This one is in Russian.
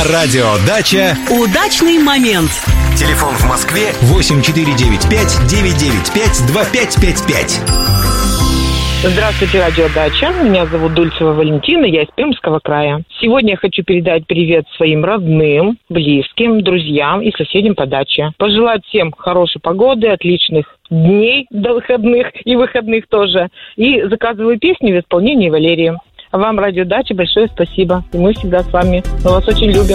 На радио «Дача» удачный момент. Телефон в Москве 8495-995-2555. Здравствуйте, радио «Дача». Меня зовут Дульцева Валентина, я из Пермского края. Сегодня я хочу передать привет своим родным, близким, друзьям и соседям по даче. Пожелать всем хорошей погоды, отличных дней до выходных и выходных тоже. И заказываю песню в исполнении Валерии. А вам, радио «Дача», большое спасибо. И мы всегда с вами. Мы вас очень любим.